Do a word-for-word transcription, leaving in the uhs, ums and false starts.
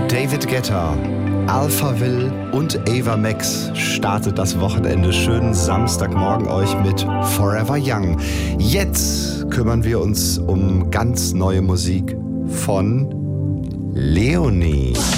David Guetta, Alphaville und Ava Max startet das Wochenende. Schönen Samstagmorgen euch mit Forever Young. Jetzt kümmern wir uns um ganz neue Musik von Leonie.